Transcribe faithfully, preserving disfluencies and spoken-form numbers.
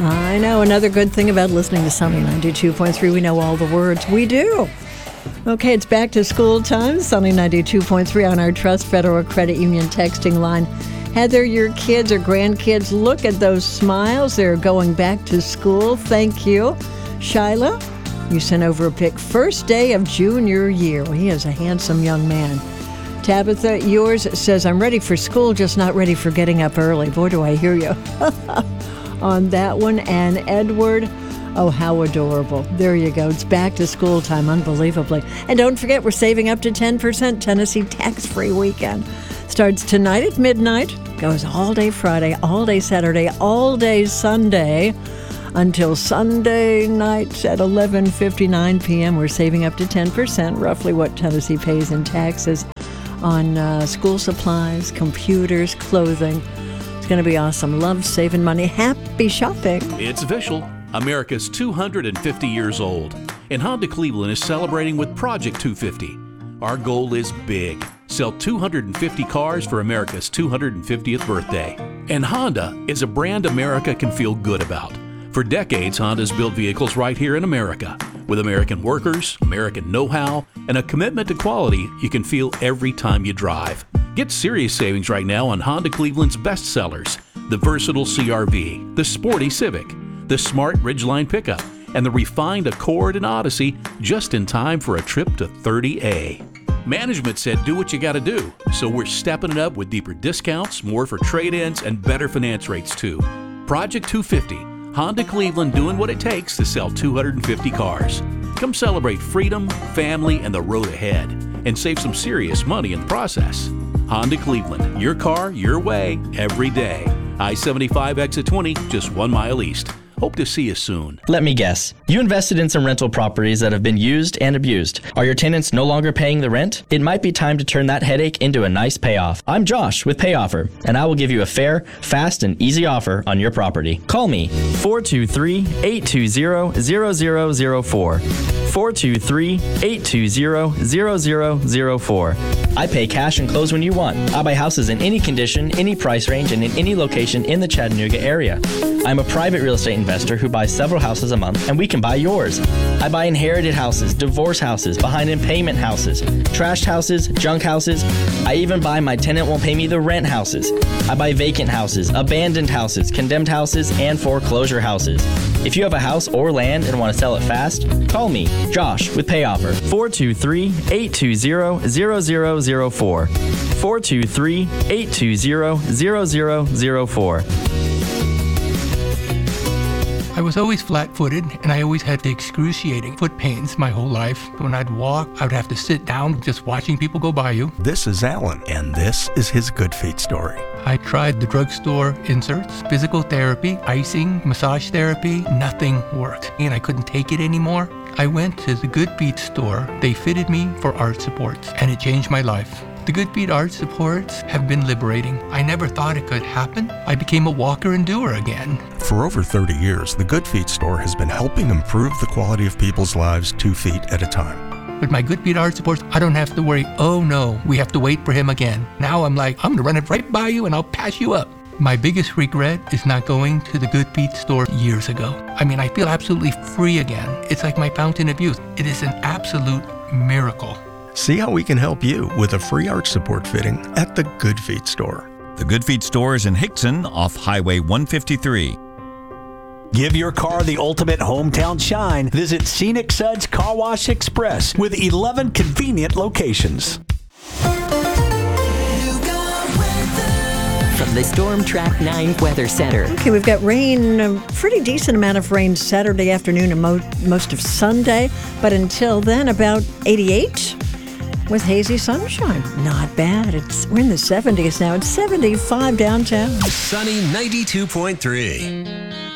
I know. Another good thing about listening to Sunny ninety-two point three, we know all the words. We do. Okay, it's back to school time. Sunny ninety-two point three on our Trust Federal Credit Union texting line. Heather, your kids or grandkids, look at those smiles. They're going back to school. Thank you. Shyla, you sent over a pic. First day of junior year. Well, he is a handsome young man. Tabitha, yours says, I'm ready for school, just not ready for getting up early. Boy, do I hear you on that one. And Edward, oh, how adorable. There you go. It's back to school time, unbelievably. And don't forget, we're saving up to ten percent Tennessee tax-free weekend. Starts tonight at midnight, goes all day Friday, all day Saturday, all day Sunday, until Sunday night at eleven fifty-nine p.m. We're saving up to ten percent, roughly what Tennessee pays in taxes, on uh, school supplies, computers, clothing. It's going to be awesome. Love saving money. Happy shopping. It's official. America's two hundred fifty years old, and Honda Cleveland is celebrating with Project two fifty. Our goal is big. Sell two hundred fifty cars for America's two hundred fiftieth birthday. And Honda is a brand America can feel good about. For decades, Honda's built vehicles right here in America. With American workers, American know-how, and a commitment to quality you can feel every time you drive. Get serious savings right now on Honda Cleveland's best sellers, the versatile C R V, the sporty Civic, the smart Ridgeline pickup, and the refined Accord and Odyssey, just in time for a trip to thirty A. Management said do what you gotta do, so we're stepping it up with deeper discounts, more for trade-ins, and better finance rates too. Project two fifty, Honda Cleveland doing what it takes to sell two hundred fifty cars. Come celebrate freedom, family, and the road ahead, and save some serious money in the process. Honda Cleveland, your car, your way, every day. I seventy-five exit twenty, just one mile east. Hope to see you soon. Let me guess. You invested in some rental properties that have been used and abused. Are your tenants no longer paying the rent? It might be time to turn that headache into a nice payoff. I'm Josh with PayOffer, and I will give you a fair, fast, and easy offer on your property. Call me, four two three, eight two zero, zero zero zero four. four two three, eight two zero, zero zero zero four. I pay cash and close when you want. I buy houses in any condition, any price range, and in any location in the Chattanooga area. I'm a private real estate investor who buys several houses a month, and we can buy yours. I buy inherited houses, divorce houses, behind in payment houses, trashed houses, junk houses. I even buy my tenant won't pay me the rent houses. I buy vacant houses, abandoned houses, condemned houses, and foreclosure houses. If you have a house or land and want to sell it fast, call me, Josh, with PayOffer, four two three, eight two zero, zero zero zero four. four two three, eight two zero, zero zero zero four. I was always flat-footed, and I always had the excruciating foot pains my whole life. When I'd walk, I would have to sit down just watching people go by you. This is Alan, and this is his Good Feet story. I tried the drugstore inserts, physical therapy, icing, massage therapy. Nothing worked, and I couldn't take it anymore. I went to the Good Feet store. They fitted me for arch supports, and it changed my life. The Good Feet arch supports have been liberating. I never thought it could happen. I became a walker and doer again. For over thirty years, the Good Feet store has been helping improve the quality of people's lives two feet at a time. With my Good Feet arch supports, I don't have to worry, oh no, we have to wait for him again. Now I'm like, I'm gonna run it right by you and I'll pass you up. My biggest regret is not going to the Good Feet store years ago. I mean, I feel absolutely free again. It's like my fountain of youth. It is an absolute miracle. See how we can help you with a free arch support fitting at the Good Feet store. The Good Feet store is in Hickson off Highway one fifty-three. Give your car the ultimate hometown shine. Visit Scenic Suds Car Wash Express with eleven convenient locations. From the Storm Track nine Weather Center. Okay, we've got rain, a pretty decent amount of rain Saturday afternoon and mo- most of Sunday. But until then, about eighty-eight with hazy sunshine. Not bad. It's We're in the seventies now. It's seventy-five downtown. Sunny ninety-two point three.